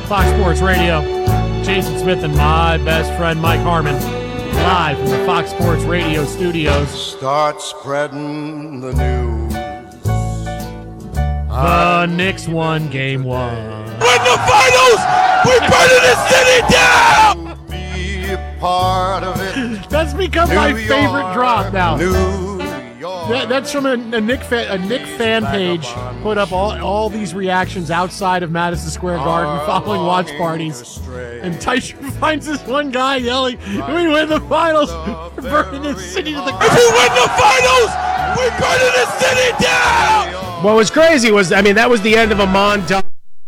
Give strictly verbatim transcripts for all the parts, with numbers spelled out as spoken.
Fox Sports Radio. Jason Smith and my best friend Mike Harmon, live from the Fox Sports Radio studios. Start spreading the news. The Knicks won game one. Win the finals! We're burning the city down! Be a part of it. That's become New my York, favorite drop now. New York. That, that's from a, a Nick fan, a Nick fan page. Put up all, all these reactions outside of Madison Square Garden following watch parties. And Teicher finds this one guy yelling, "We win the finals! We're burning the city to the ground!" If we win the finals, we're burning the city down! What was crazy was, I mean, that was the end of a montage.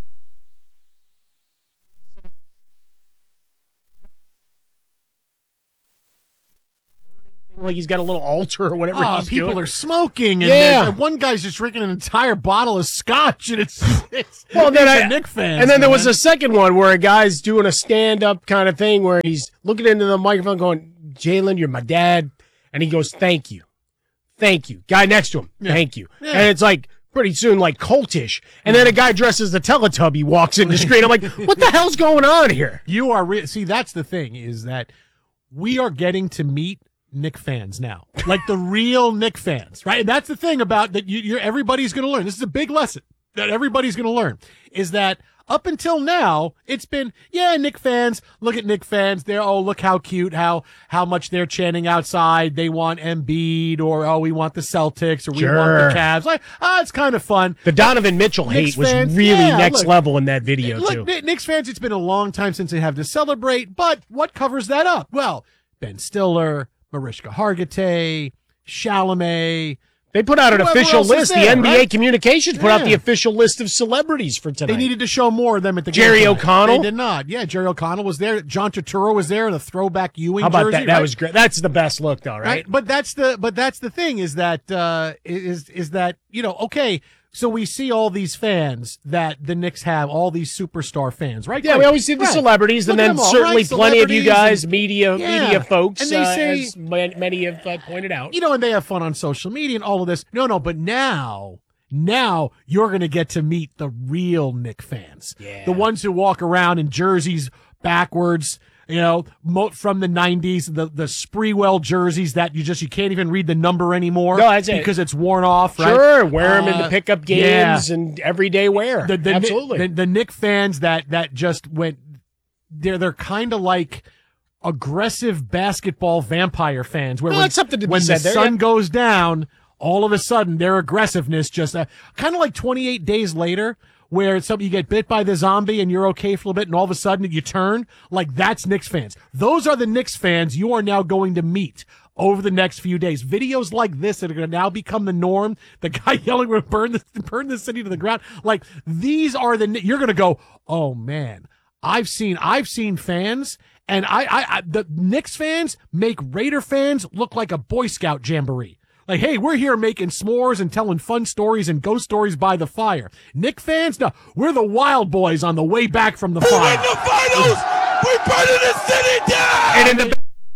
Like he's got a little altar or whatever Oh, he's people doing. are smoking, and, Yeah. and one guy's just drinking an entire bottle of scotch, and it's, it's Well, then it's I, the Knick fans. and then there was man. a second one where a guy's doing a stand-up kind of thing where he's looking into the microphone going, "Jalen, you're my dad," and he goes, "Thank you, thank you." Guy next to him, "Thank you," Yeah. and it's like pretty soon like cultish. And then a guy dressed as the Teletubby walks in the screen. I'm like, what the hell's going on here? You are re- see. That's the thing is that we are getting to meet Knick fans now, like the real Knick fans, right? And that's the thing about that. You, you're everybody's going to learn. This is a big lesson that everybody's going to learn. Is that up until now, it's been yeah, Knick fans. Look at Knick fans. They're oh, look how cute, how how much they're chanting outside. They want Embiid, or oh, we want the Celtics, or we Sure. want the Cavs. Like ah, it's kind of fun. The Donovan Mitchell Knicks hate was fans, really yeah, next look, level in that video Look, too. Kn- Knicks fans, it's been a long time since they have to celebrate, but what covers that up? Well, Ben Stiller, Mariska Hargitay, Chalamet. They put out an Whoever official else is list. there, the N B A right? Communications put out Yeah. the official list of celebrities for tonight. They needed to show more of them at the Jerry game tonight. O'Connell? They did not. Yeah, Jerry O'Connell was there. John Turturro was there in a throwback Ewing How about jersey. that? That right? was great. That's the best look, though, right? Right? But that's the but that's the thing is that uh is is that, you know, okay, so we see all these fans that the Knicks have, all these superstar fans, right? Yeah, Great. we always see the Right. celebrities, Look and at then them all, certainly right? plenty of you Celebrities guys, and- media, Yeah. media folks, And they uh, say- as ma- many have uh, pointed out. You know, and they have fun on social media and all of this. No, no, but now, now you're going to get to meet the real Knick fans. Yeah. The ones who walk around in jerseys backwards, you know, mo- from the nineties, the, the Spreewell jerseys that you just, you can't even read the number anymore. No, that's it. Because it's worn off, right? Sure, wear them in Uh, the pickup yeah. games and everyday wear. The, the, Absolutely. The, the Knick fans that, that just went, they're, they're kind of like aggressive basketball vampire fans where No, when, that's something to be when said the there, sun yeah. goes down, all of a sudden their aggressiveness just uh, kind of like twenty-eight days later where it's something you get bit by the zombie and you're okay for a little bit and all of a sudden you turn. Like that's Knicks fans. Those are the Knicks fans you are now going to meet over the next few days. Videos like this that are going to now become the norm. The guy yelling, "We're burn the burn the city to the ground." Like these are the you're going to go, "Oh man, I've seen I've seen fans." And I, I, I, the Knicks fans make Raider fans look like a Boy Scout jamboree. Like, hey, we're here making s'mores and telling fun stories and ghost stories by the fire. Knick fans, no, we're the wild boys on the way back from the We fire. win the finals! We're burning the city down! and in the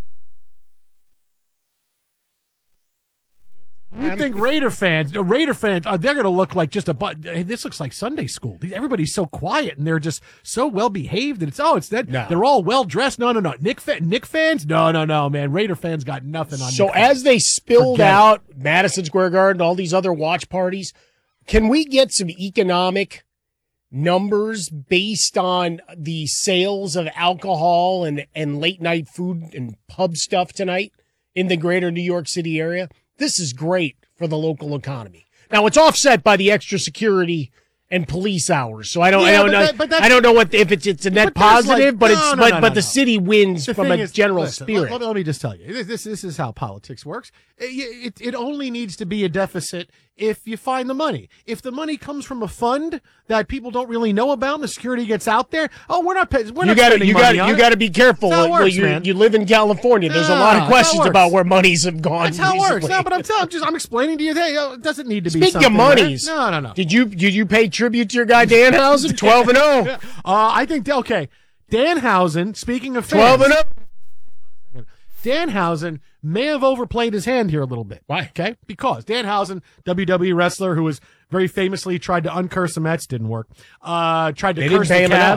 You think Raider fans, uh, Raider fans, uh, they're going to look like just a, bu- hey, this looks like Sunday school. Everybody's so quiet and they're just so well behaved and it's, oh, it's that, No. they're all well dressed. No, no, no. Knick, fa- Knick fans? No, no, no, man. Raider fans got nothing on So Knick fans. as they spilled Forget it. out Madison Square Garden, all these other watch parties, can we get some economic numbers based on the sales of alcohol and, and late night food and pub stuff tonight in the greater New York City area? This is great for the local economy. Now it's offset by the extra security and police hours. So I don't, I Yeah, don't but know, that- but that's- I don't know what if it's it's a net But there's positive, like- but no, it's no, but no, but no, the no. city wins The from thing a is- general listen, spirit. Let, let me just tell you, this, this this is how politics works. It, it, it only needs to be a deficit if you find the money. If the money comes from a fund that people don't really know about, and the security gets out there, oh, we're not paying. We're you not got to spending you money got on you it. got to be careful. That's how it Well, works, you, man. you live in California. There's a Nah, lot that's of how it questions works. about where monies have gone. That's how it works. recently. No, but I'm telling, just I'm explaining to you. Hey, oh, it doesn't need to be. Speaking of something, right? monies, no, no, no. Did you did you pay tribute to your guy Danhausen? Twelve and zero. Uh, I think okay. Danhausen. Speaking of fans, Twelve and zero. Danhausen may have overplayed his hand here a little bit. Why? Okay, because Danhausen, W W E wrestler who was very famously tried to uncurse the Mets, didn't work. Uh, tried to They didn't curse pay the him Cavs. enough.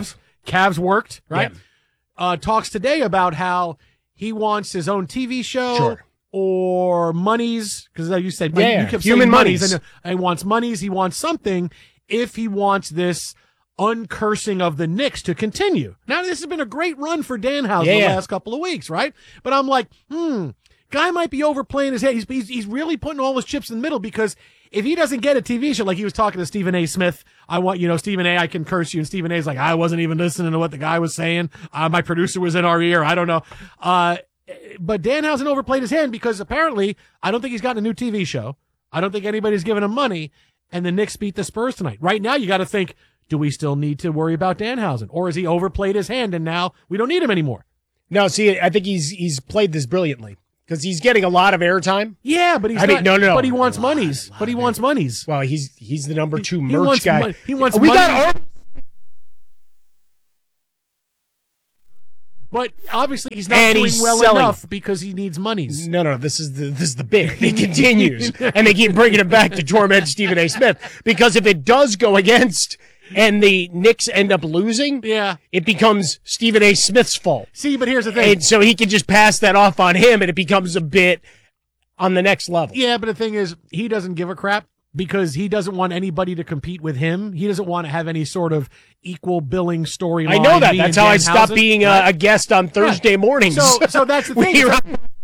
Cavs worked, right? Yeah. Uh, talks today about how he wants his own T V show Sure. or monies, because you said Yeah, you yeah. kept Human saying monies, monies. and uh, he wants monies. He wants something if he wants this uncursing of the Knicks to continue. Now, this has been a great run for Danhausen Yeah, the yeah. last couple of weeks, right? But I'm like, hmm, guy might be overplaying his head. He's, he's, he's really putting all his chips in the middle, because if he doesn't get a T V show, like he was talking to Stephen A. Smith, I want, you know, Stephen A., I can curse you. And Stephen A.'s like, I wasn't even listening to what the guy was saying. Uh, my producer was in our ear. I don't know. Uh, but Danhausen overplayed his hand, because apparently I don't think he's gotten a new T V show. I don't think anybody's giving him money. And the Knicks beat the Spurs tonight. Right now, you got to think, do we still need to worry about Danhausen? Or has he overplayed his hand and now we don't need him anymore? No, see, I think he's he's played this brilliantly because he's getting a lot of airtime. Yeah, but he's I not, mean, no, no, no. but he wants A lot, monies. a lot But he of wants monies. Well, he's he's the number two He merch wants guy. mon- he wants we money. got our, But obviously he's not And doing he's well selling. enough because he needs monies. no, no, this is the this is the bit. It continues, and they keep bringing it back to torment Stephen A. Smith, because if it does go against and the Knicks end up losing, Yeah. it becomes Stephen A. Smith's fault. See, but here's the thing. And so he can just pass that off on him, and it becomes a bit on the next level. Yeah, but the thing is, he doesn't give a crap because he doesn't want anybody to compete with him. He doesn't want to have any sort of equal billing storyline. I know that. me That's and how I Danhausen, stopped being a, right? a guest on Thursday mornings. So, so that's the We thing. were-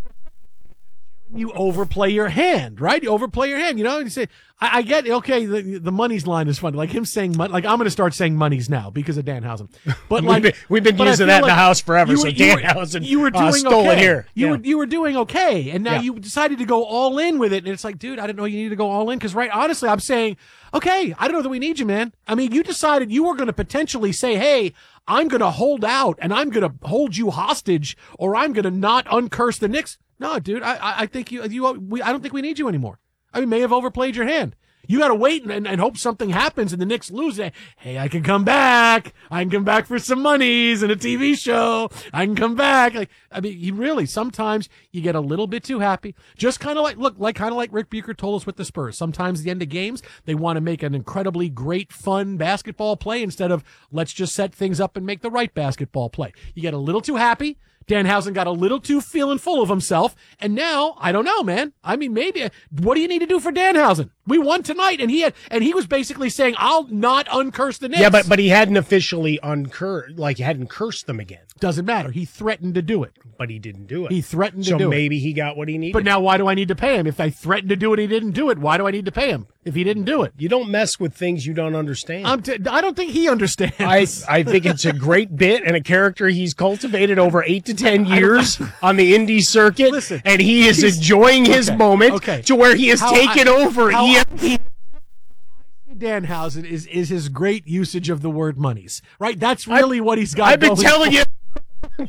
You overplay your hand, right? You overplay your hand. You know, you say, I, I get, okay, the, the monies line is funny. Like him saying money, like I'm going to start saying monies now because of Danhausen. But We've like, been- we've been but I using feel that in the like house forever, you so were- you were- Danhausen, you were uh, doing stole it okay. here. You Yeah. were, you were doing okay. And now Yeah. you decided to go all in with it. And it's like, dude, I didn't know you needed to go all in. Cause right, honestly, I'm saying, okay, I don't know that we need you, man. I mean, you decided you were going to potentially say, hey, I'm going to hold out and I'm going to hold you hostage, or I'm going to not uncurse the Knicks. No, dude, I, I I think you, you, we, I don't think we need you anymore. I mean, may have overplayed your hand. You got to wait and, and, and hope something happens and the Knicks lose it. Hey, I can come back. I can come back for some monies and a T V show. I can come back. Like, I mean, you really, sometimes you get a little bit too happy. Just kind of like, look, like kind of like Rick Bucher told us with the Spurs. Sometimes at the end of games, they want to make an incredibly great, fun basketball play instead of let's just set things up and make the right basketball play. You get a little too happy. Danhausen got a little too feeling full of himself, and now I don't know, man. I mean, maybe what do you need to do for Danhausen? We won tonight, and he had, and he was basically saying, "I'll not uncurse the Knicks." Yeah, but but he hadn't officially uncursed, like he hadn't cursed them again. doesn't matter. He threatened to do it. But he didn't do it. He threatened to so do it. maybe he got what he needed. But now, why do I need to pay him? If I threatened to do it, he didn't do it. Why do I need to pay him if he didn't do it? you don't mess with things you don't understand. I'm t- I don't think he understands. I I think it's a great bit and a character he's cultivated over eight to ten years on the indie circuit. Listen, and he is he's- enjoying his okay, moment okay. to where he has How taken I- over how E I- S P N. Danhausen is is his great usage of the word monies, right? That's really what he's got. I've been going telling for. you.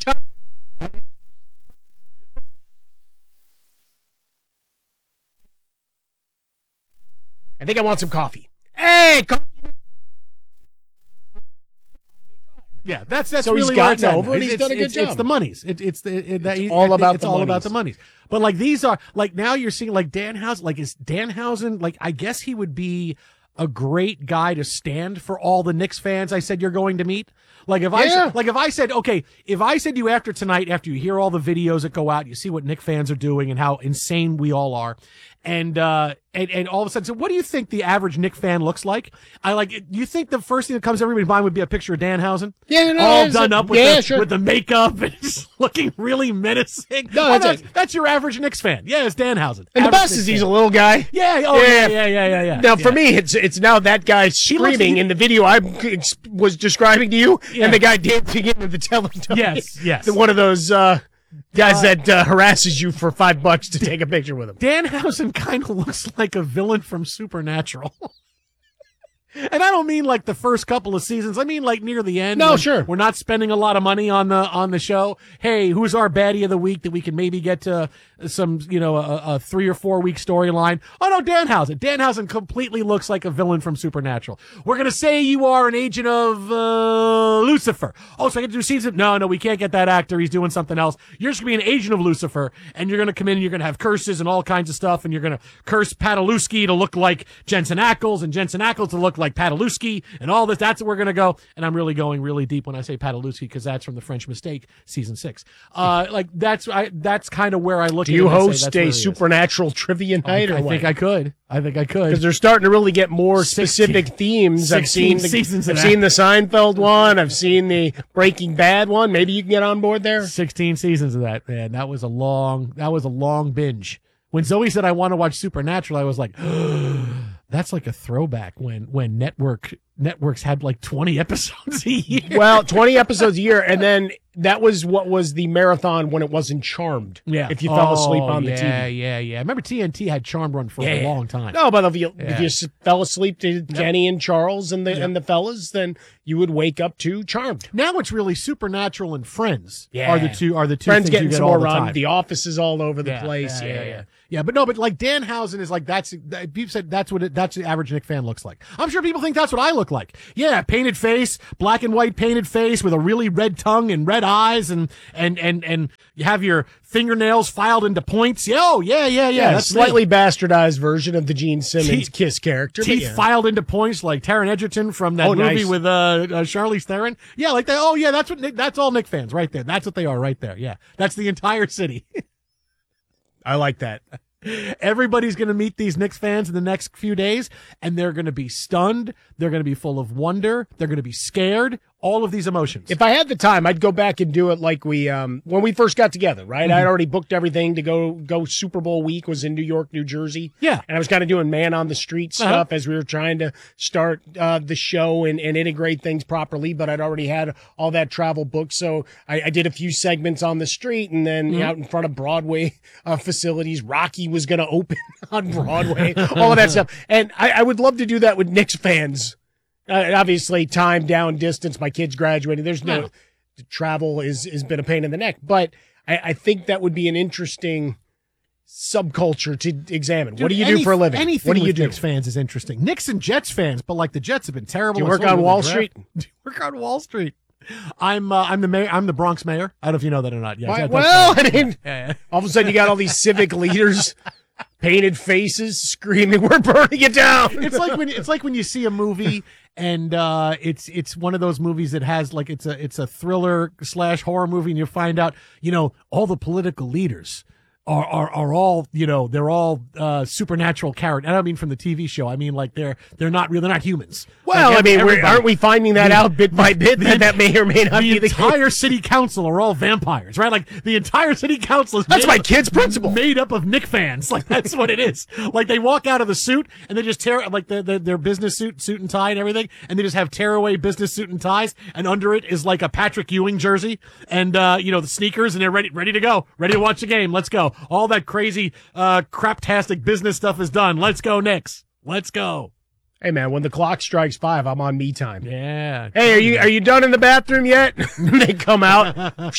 I think I want some coffee. Hey, co- Yeah, that's that's So he's really where gotten it's at over now. it, he's It's- done a good it's, It's job. the monies. It, it's the it, that, It's all about it's the all about monies. the monies. But like these are like now you're seeing like Danhausen. Like is Danhausen like I guess he would be a great guy to stand for all the Knicks fans I said you're going to meet. Like if I Yeah. said, like if I said okay, if I said to you after tonight, after you hear all the videos that go out, you see what Knicks fans are doing and how insane we all are, and uh and, and all of a sudden, so what do you think the average Knicks fan looks like? I like. You think the first thing that comes to everybody's mind would be a picture of Danhausen? Yeah, no, all it's done a- up with yeah, the, sure. with the makeup and just looking really menacing. No, Oh, that's that's, it. that's your average Knicks fan. Yeah, it's Danhausen. and the Average best Knicks is he's fan. a little guy. Yeah, oh, yeah, yeah, yeah, yeah, yeah. Now, for yeah. me, it's it's now that guy looks- screaming he- in the video I was describing to you, Yeah. and the guy dancing into the Teletubby. Yes, yes. The- One of those uh, guys that uh, harasses you for five bucks to take a picture with him. Danhausen kind of looks like a villain from Supernatural. And I don't mean like the first couple of seasons. I mean like near the end. No, when sure. We're not spending a lot of money on the on the show. Hey, who's our baddie of the week that we can maybe get to some, you know, a, a three or four week storyline? Oh no, Danhausen. Danhausen completely looks like a villain from Supernatural. We're gonna say you are an agent of uh, Lucifer. Oh, so I get to do season? No, no, we can't get that actor. He's doing something else. You're just gonna be an agent of Lucifer, and you're gonna come in and you're gonna have curses and all kinds of stuff, and you're gonna curse Padaluski to look like Jensen Ackles, and Jensen Ackles to look like like Padaluski and all this. That's where we're going to go. And I'm really going really deep when I say Padaluski because that's from The French Mistake, season six. Uh, like that's I that's kind of where I look Do at you it and say host that's a where he is. supernatural trivia night? I, or I what? think I could. I think I could. Because they're starting to really get more sixteen specific themes. I've sixteen seen the, seasons I've of that. seen the Seinfeld one. I've seen the Breaking Bad one. Maybe you can get on board there. sixteen seasons of that, man. That was a long, that was a long binge. When Zoe said I want to watch Supernatural, I was like, that's like a throwback when, when network networks had like twenty episodes a year. Well, twenty episodes a year, and then that was what was the marathon when it wasn't Charmed. Yeah. If you fell asleep Oh, on the yeah, T V. Yeah, yeah, yeah. I remember T N T had Charmed run for a Yeah. long time. No, but if you, Yeah. if you s- fell asleep to Kenny and Charles and the Yep. and the fellas, then you would wake up to Charmed. Now it's really Supernatural and Friends Yeah. are the two are the two Friends things getting you get some all more the run. time. The Office is all over the Yeah, place. Yeah, Yeah, yeah, yeah. Yeah, but no, but like Danhausen is like that's that, people said that's what it, that's the average Nick fan looks like. I'm sure people think that's what I look like. Yeah, painted face, black and white painted face with a really red tongue and red eyes, and and and and you have your fingernails filed into points. Yeah, oh yeah, yeah, yeah. Yeah, that's me. slightly bastardized version of the Gene Simmons Teeth- Kiss character. but Teeth yeah. filed into points like Taron Egerton from that Oh, movie nice. with uh, uh Charlize Theron. Yeah, like that. Oh yeah, that's what Nick, that's all Nick fans right there. That's what they are right there. Yeah, that's the entire city. I like that. Everybody's going to meet these Knicks fans in the next few days, and they're going to be stunned. They're going to be full of wonder. They're going to be scared. All of these emotions. If I had the time, I'd go back and do it like we um when we first got together, right? Mm-hmm. I'd already booked everything to go go Super Bowl week was in New York, New Jersey. Yeah. And I was kind of doing man on the street Uh-huh. stuff as we were trying to start uh the show and, and integrate things properly, but I'd already had all that travel booked. So I, I did a few segments on the street and then Mm-hmm. out in front of Broadway uh, facilities. Rocky was gonna open on Broadway, all of that stuff. And I, I would love to do that with Knicks fans. Uh, obviously, time, down, distance. My kid's graduating. There's no No. travel is has been a pain in the neck, but I, I think that would be an interesting subculture to examine. what do you Dude, do for a any- living? Anything What do you with do? Knicks fans is interesting. Knicks and Jets fans, but like the Jets have been terrible. Do you in work sort of on the Wall draft. Street? Do you work on Wall Street? I'm uh, I'm the mayor. I'm the Bronx mayor. I don't know if you know that or not. Yeah, Why- that- well, that's- I mean, yeah, yeah. all of a sudden you got all these civic leaders, painted faces, screaming, "We're burning it down!" it's like when it's like when you see a movie and uh it's it's one of those movies that has like it's a it's a thriller slash horror movie, and you find out, you know, all the political leaders are are, are all, you know, they're all uh supernatural characters. I don't mean from the T V show. I mean like they're they're not real. They're not humans. well, Like, I mean, we're, everybody- aren't we finding that The- out bit by bit that that may or may not the be the case? entire city council are all vampires, right? Like the entire city council is That's made my up- kid's principal. made up of Knick fans. Like that's what it is. Like they walk out of the suit and they just tear like the, the, their business suit, suit and tie and everything, and they just have tearaway business suit and ties, and under it is like a Patrick Ewing jersey and uh, you know, the sneakers, and they're ready ready to go, ready to watch the game. Let's go. All that crazy uh craptastic business stuff is done. Let's go, Knicks. Let's go. Hey man, when the clock strikes five, I'm on me time. Yeah. Hey, are you are you done in the bathroom yet? They come out.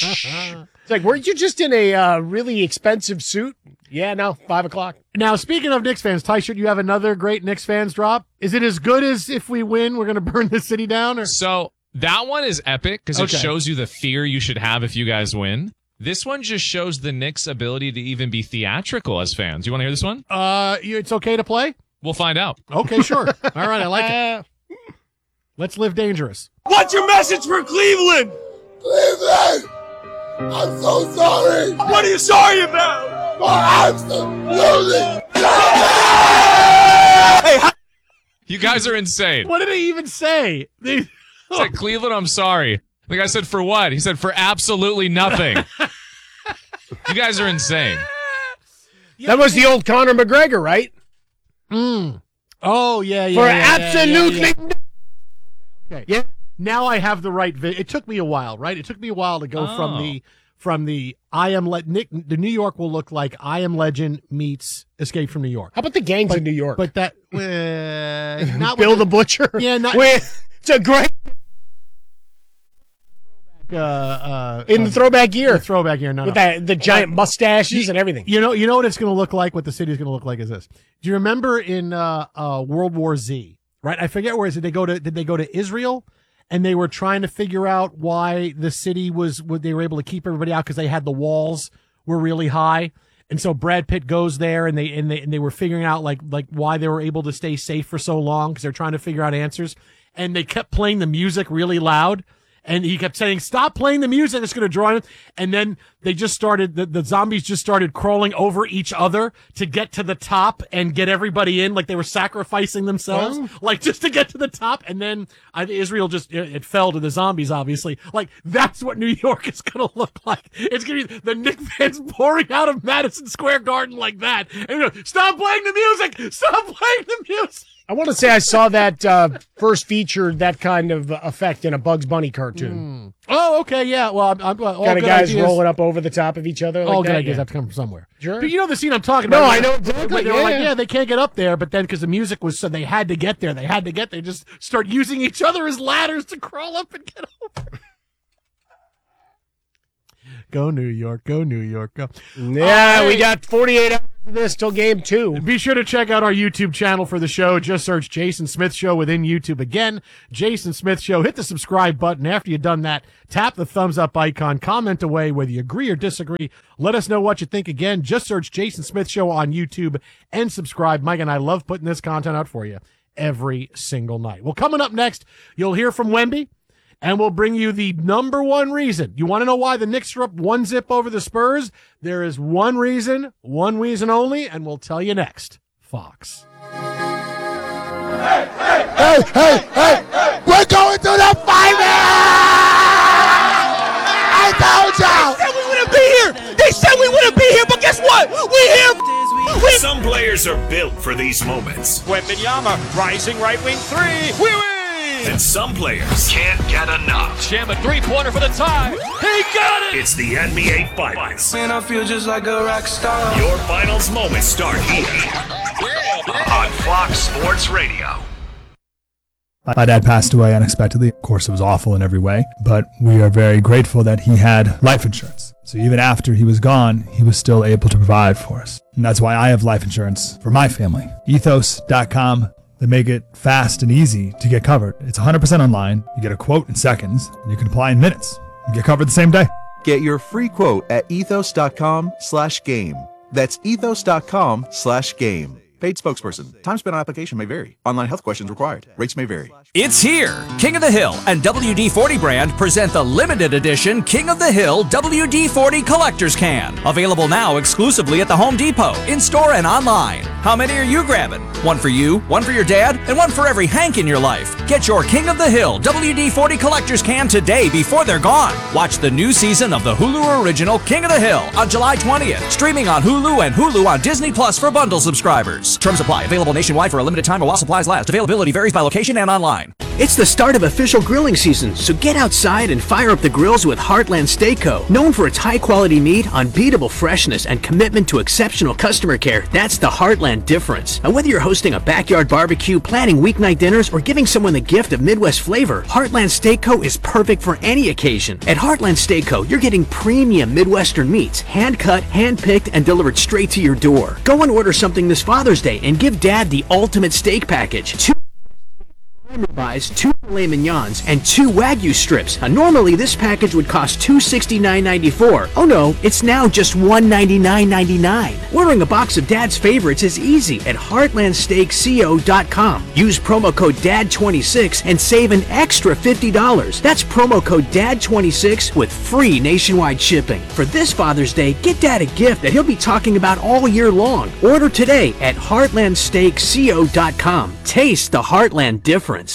It's like, weren't you just in a uh, really expensive suit? Yeah, no, five o'clock. Now, speaking of Knicks fans, Ty, should you have another great Knicks fans drop? Is it as good as if we win, we're going to burn the city down? Or So that one is epic because Okay. it shows you the fear you should have if you guys win. This one just shows the Knicks' ability to even be theatrical as fans. You want to hear this one? uh, you- it's okay to play? We'll find out. Okay, sure. All right, I like it. Let's live dangerous. What's your message for Cleveland? Cleveland! I'm so sorry What are you sorry about? for absolutely You guys are insane. What did he even say? They- He said, Cleveland, I'm sorry. The guy said, for what? He said, for absolutely nothing. You guys are insane. That was the old Conor McGregor, right? Mm. Oh, yeah, yeah. For yeah, yeah, absolutely. yeah, yeah. Okay. Yeah. Now I have the right vi- It took me a while, right? It took me a while to go from Oh. the from the I am le- Nick. The New York will look like I Am Legend meets Escape from New York. How about the gangs in New York? But that uh, not Bill with the Butcher. Yeah, not- With, it's a great the, uh, uh, in uh, the throwback the year throwback year. No, with no. that the giant mustaches and everything. You know, you know what it's going to look like. What the city is going to look like is this. Do you remember in uh, uh, World War Z? Right, I forget where is it. They go to did they go to Israel, and they were trying to figure out why the city was. They were able to keep everybody out because they had the walls were really high, And so Brad Pitt goes there, and they and they and they were figuring out like like why they were able to stay safe for so long because they're trying to figure out answers. And they kept playing the music really loud, and he kept saying, "Stop playing the music; it's going to draw him." And then they just started the, the zombies just started crawling over each other to get to the top and get everybody in, like they were sacrificing themselves, Wow. like just to get to the top. And then I, Israel just it, it fell to the zombies. Obviously, like that's what New York is going to look like. It's going to be the Knicks fans pouring out of Madison Square Garden like that. And you know, stop playing the music! Stop playing the music! I want to say I saw that uh, first featured that kind of effect in a Bugs Bunny cartoon. Mm. Oh, okay, yeah. Well, I'm, I'm, all Kind of good guys ideas, rolling up over the top of each other. Like all good that. ideas Yeah. have to come from somewhere. Sure. But you know the scene I'm talking No, about. I know exactly, Like, they were yeah, like, yeah. yeah, they can't get up there, but then because the music was so they had to get there, they had to get there. Just start using each other as ladders to crawl up and get over. Go New York, go New York, go. Yeah, All we right. got forty-eight hours of this till game two. Be sure to check out our YouTube channel for the show. Just search Jason Smith Show within YouTube. Again, Jason Smith Show. Hit the subscribe button. After you've done that, tap the thumbs up icon. Comment away whether you agree or disagree. Let us know what you think. Again, just search Jason Smith Show on YouTube and subscribe. Mike and I love putting this content out for you every single night. Well, coming up next, you'll hear from Wemby. And we'll bring you the number one reason. You want to know why the Knicks are up one zip over the Spurs? There is one reason, one reason only, and we'll tell you next. Fox. Hey, hey, hey! We're going to the final! I told y'all! They said we wouldn't be here. They said we wouldn't be here, but guess what? We're here. We Some players are built for these moments, Wembanyama, rising right wing three. We win. and some players can't get enough. Sham a three-pointer for the tie. He got it. It's the N B A Finals. Man, I feel just like a rock star. Your finals moments start here on Fox Sports Radio. My dad passed away unexpectedly. Of course, it was awful in every way, but we are very grateful that he had life insurance. So even after he was gone, he was still able to provide for us. And that's why I have life insurance for my family. ethos dot com. They make it fast and easy to get covered. It's one hundred percent online. You get a quote in seconds, and you can apply in minutes. You get covered the same day. Get your free quote at ethos dot com slash game. That's ethos dot com slash game. Paid spokesperson. Time spent on application may vary. Online health questions required. Rates may vary. It's here. King of the Hill and W D forty brand present the limited edition King of the Hill W D forty Collector's Can. Available now exclusively at the Home Depot, in-store and online. How many are you grabbing? One for you, one for your dad, and one for every Hank in your life. Get your King of the Hill W D forty Collector's Can today before they're gone. Watch the new season of the Hulu original King of the Hill on July twentieth. Streaming on Hulu and Hulu on Disney Plus for bundle subscribers. Terms apply. Available nationwide for a limited time or while supplies last. Availability varies by location and online. It's the start of official grilling season, so get outside and fire up the grills with Heartland Steak Co. Known for its high-quality meat, unbeatable freshness, and commitment to exceptional customer care, that's the Heartland difference. And whether you're hosting a backyard barbecue, planning weeknight dinners, or giving someone the gift of Midwest flavor, Heartland Steak Co. is perfect for any occasion. At Heartland Steak Co., you're getting premium Midwestern meats, hand-cut, hand-picked, and delivered straight to your door. Go and order something this Father's Day and give Dad the ultimate steak package. Two buys, two filet mignons, and two Wagyu strips. Now, normally this package would cost two hundred sixty-nine ninety-four. Oh no, it's now just one hundred ninety-nine ninety-nine. Ordering a box of Dad's favorites is easy at heartland steak co dot com. Use promo code D A D twenty-six and save an extra fifty dollars. That's promo code D A D twenty-six with free nationwide shipping. For this Father's Day, get Dad a gift that he'll be talking about all year long. Order today at heartland steak co dot com. Taste the Heartland difference.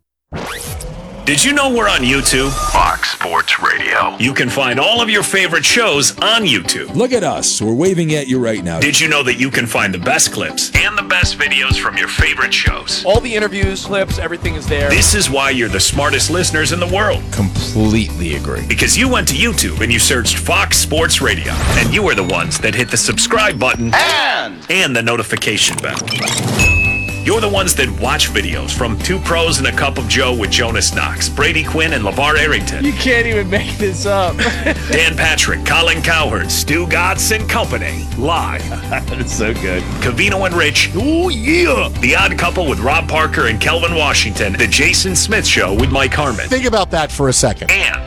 Did you know we're on YouTube? Fox Sports Radio. You can find all of your favorite shows on YouTube. Look at us. We're waving at you right now. Did you know that you can find the best clips and the best videos from your favorite shows? All the interviews, clips, everything is there. This is why you're the smartest listeners in the world. Completely agree. Because you went to YouTube and you searched Fox Sports Radio, and you were the ones that hit the subscribe button and, and the notification bell. You're the ones that watch videos from Two Pros and a Cup of Joe with Jonas Knox, Brady Quinn, and LeVar Arrington. You can't even make this up. Dan Patrick, Colin Cowherd, Stu Gatz and Company. Live. That's so good. Cavino and Rich. Ooh, yeah. The Odd Couple with Rob Parker and Kelvin Washington. The Jason Smith Show with Mike Harmon. Think about that for a second. And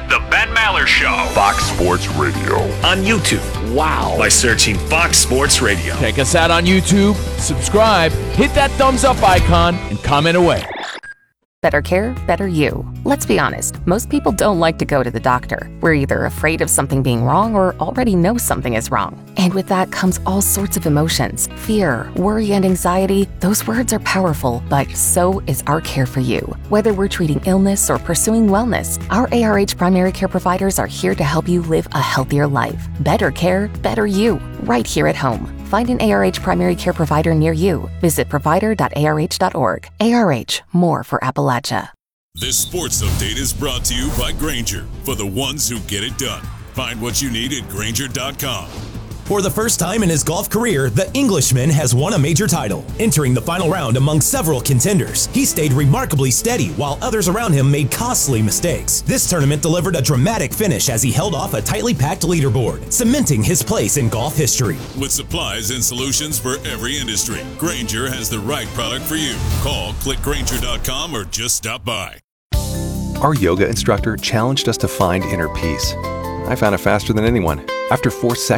The Ben Maller Show. Fox Sports Radio. On YouTube. Wow. By searching Fox Sports Radio. Check us out on YouTube, subscribe, hit that thumbs up icon, and comment away. Better care, better you. Let's be honest, most people don't like to go to the doctor. We're either afraid of something being wrong or already know something is wrong. And with that comes all sorts of emotions. Fear, worry, and anxiety. Those words are powerful, but so is our care for you. Whether we're treating illness or pursuing wellness, our A R H primary care providers are here to help you live a healthier life. Better care, better you. Right here at home. Find an A R H primary care provider near you. Visit provider dot A R H dot org. A R H, more for Appalachia. This sports update is brought to you by Grainger, for the ones who get it done. Find what you need at Grainger dot com. For the first time in his golf career, the Englishman has won a major title. Entering the final round among several contenders, he stayed remarkably steady while others around him made costly mistakes. This tournament delivered a dramatic finish as he held off a tightly packed leaderboard, cementing his place in golf history. With supplies and solutions for every industry, Grainger has the right product for you. Call, click Grainger dot com, or just stop by. Our yoga instructor challenged us to find inner peace. I found it faster than anyone. After four seconds,